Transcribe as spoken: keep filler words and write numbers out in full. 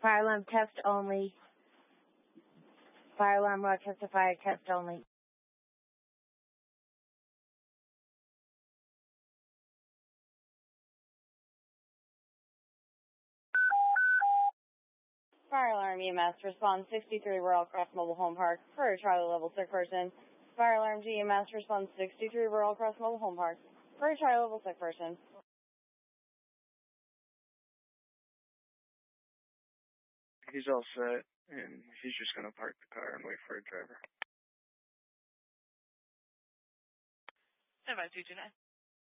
Fire alarm test only. Fire alarm Rochester Fire test only. Fire alarm E M S, response sixty-three Royal Cross Mobile Home Park for a Charlie level sick person. Fire alarm G M S, response sixty-three Royal Cross Mobile Home Park for a Charlie level sick person. He's all set, and he's just going to park the car and wait for a driver. Advise you do not.